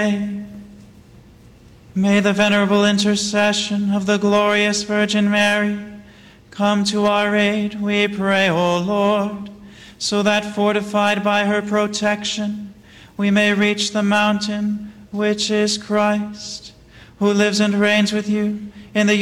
May the venerable intercession of the glorious Virgin Mary come to our aid, we pray, O Lord, so that, fortified by her protection, we may reach the mountain which is Christ, who lives and reigns with you in the